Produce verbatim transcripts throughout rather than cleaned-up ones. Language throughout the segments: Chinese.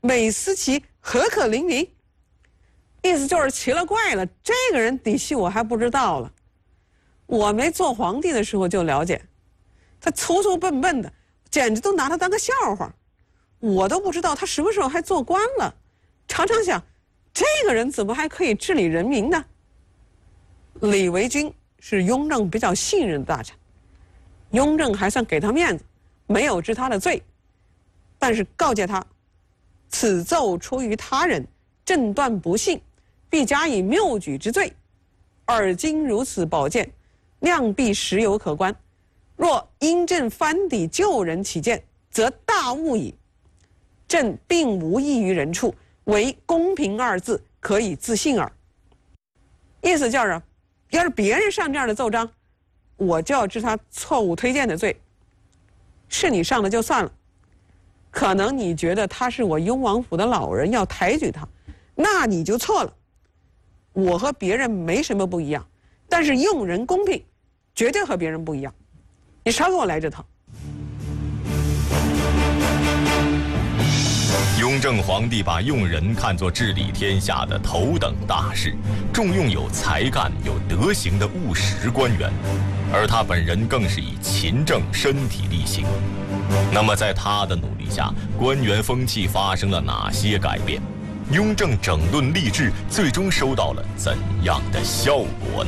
美思其何可凌云？意思就是奇了怪了，这个人底细我还不知道了。我没做皇帝的时候就了解，他粗粗笨笨的，简直都拿他当个笑话。我都不知道他什么时候还做官了，常常想，这个人怎么还可以治理人民呢？李维钧是雍正比较信任的大臣，雍正还算给他面子，没有治他的罪，但是告诫他，此奏出于他人，朕断不信，必加以谬举之罪。尔今如此宝剑，量必实有可观。若因朕翻底救人起见，则大误矣。朕并无异于人处，唯公平二字可以自信耳。意思就是，要是别人上这样的奏章，我就要治他错误推荐的罪。是你上的就算了，可能你觉得他是我雍王府的老人，要抬举他，那你就错了。我和别人没什么不一样，但是用人公平，绝对和别人不一样。你少给我来这套。 雍正皇帝把用人看作治理天下的头等大事，重用有才干、有德行的务实官员，而他本人更是以勤政身体力行。那么，在他的努力下，官员风气发生了哪些改变？雍正整顿吏治，最终收到了怎样的效果呢？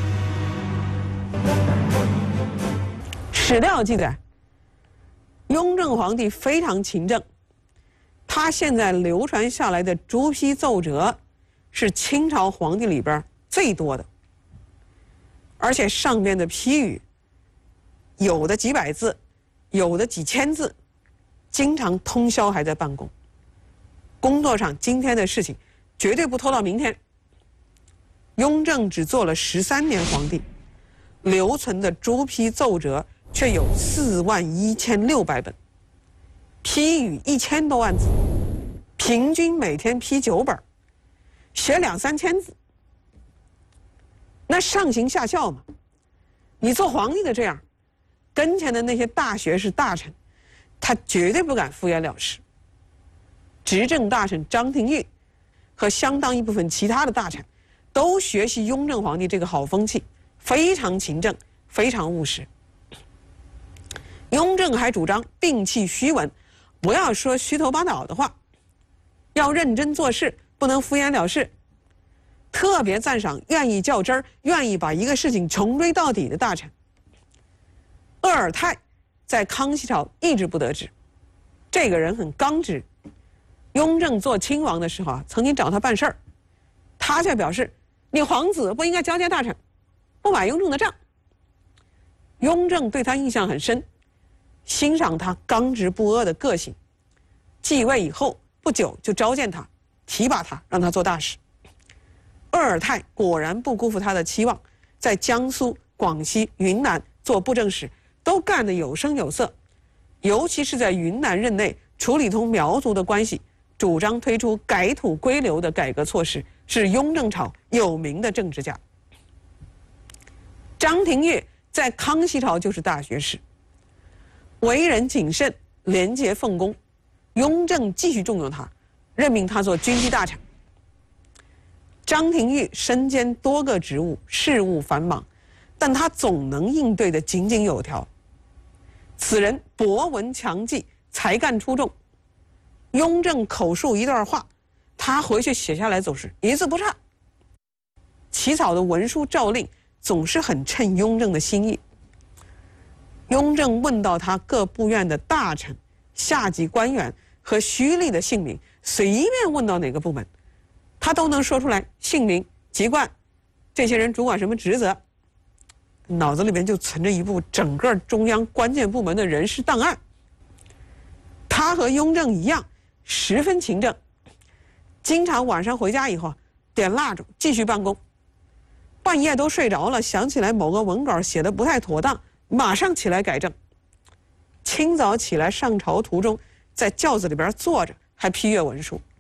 史料记载，雍正皇帝非常勤政。他现在流传下来的朱批奏折，是清朝皇帝里边最多的，而且上面的批语，有的几百字，有的几千字，经常通宵还在办公。工作上今天的事情，绝对不拖到明天。雍正只做了十三年皇帝，留存的朱批奏折却有四万一千六百本。批语一千多万字，平均每天批九本，写两三千字。那上行下效嘛？你做皇帝的这样，跟前的那些大学士大臣，他绝对不敢敷衍了事。执政大臣张廷玉和相当一部分其他的大臣，都学习雍正皇帝这个好风气，非常勤政，非常务实。雍正还主张摒弃虚文，不要说虚头巴脑的话，要认真做事，不能敷衍了事。特别赞赏愿意较真儿、愿意把一个事情穷追到底的大臣。鄂尔泰在康熙朝一直不得志，这个人很刚直。雍正做亲王的时候啊，曾经找他办事儿，他却表示：“你皇子不应该交接大臣，不买雍正的账。”雍正对他印象很深，欣赏他刚直不阿的个性。继位以后不久就召见他，提拔他，让他做大使。鄂尔泰果然不辜负他的期望，在江苏、广西、云南做布政使，都干得有声有色。尤其是在云南任内处理通苗族的关系，主张推出改土归流的改革措施，是雍正朝有名的政治家。张廷玉在康熙朝就是大学士，为人谨慎，廉洁奉公。雍正继续重用他，任命他做军机大臣。张廷玉身兼多个职务，事务繁忙，但他总能应对得井井有条。此人博闻强记，才干出众。雍正口述一段话，他回去写下来总是一字不差。起草的文书诏令总是很称雍正的心意。雍正问到他各部院的大臣、下级官员和胥吏的姓名，随便问到哪个部门，他都能说出来姓名、籍贯，这些人主管什么职责，脑子里面就存着一部整个中央关键部门的人事档案。他和雍正一样，十分勤政，经常晚上回家以后点蜡烛继续办公，半夜都睡着了，想起来某个文稿写得不太妥当，马上起来改正。清早起来上朝途中，在轿子里边坐着，还批阅文书。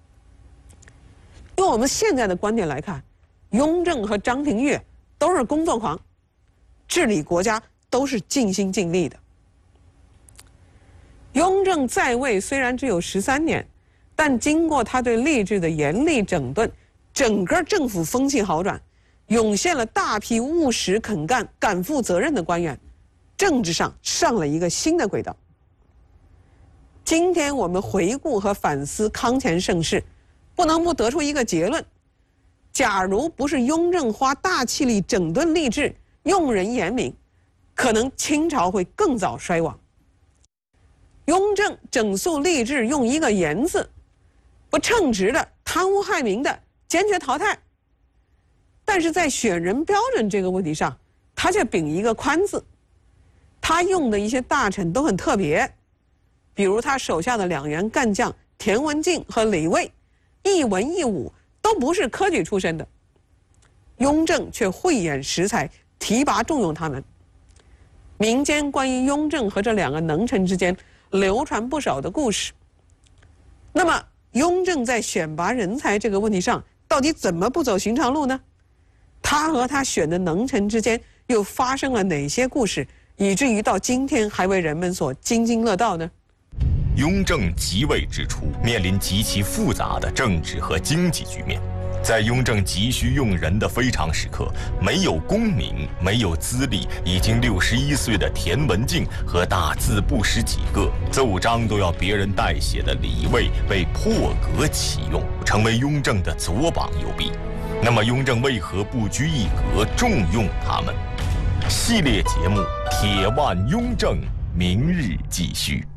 用我们现在的观点来看，雍正和张廷玉都是工作狂，治理国家都是尽心尽力的。雍正在位虽然只有十三年， 但经过他对吏治的严厉整顿，整个政府风气好转，涌现了大批务实肯干、敢负责任的官员，政治上上了一个新的轨道。今天我们回顾和反思康乾盛世，不能不得出一个结论：假如不是雍正花大气力整顿吏治，用人严明，可能清朝会更早衰亡。雍正整肃吏治用一个严字，不称职的、贪污害民的坚决淘汰。但是在选人标准这个问题上，他却秉一个宽字。他用的一些大臣都很特别，比如他手下的两员干将田文镜和李卫，一文一武都不是科举出身的。雍正却慧眼识才，提拔重用他们。民间关于雍正和这两个能臣之间流传不少的故事。那么雍正在选拔人才这个问题上，到底怎么不走寻常路呢？他和他选的能臣之间又发生了哪些故事，以至于到今天还为人们所津津乐道呢？ 雍正即位之初，面临极其复杂的政治和经济局面。在雍正急需用人的非常时刻，没有功名，没有资历，已经六十一岁的田文镜和大字不识几个、奏章都要别人代写的李卫被破格启用，成为雍正的左膀右臂。那么雍正为何不拘一格，重用他们？系列节目《铁腕雍正》，明日继续。